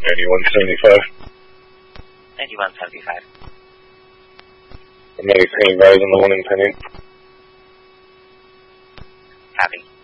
9175. 9175. Maintain rise on the 1 and 10. Copy.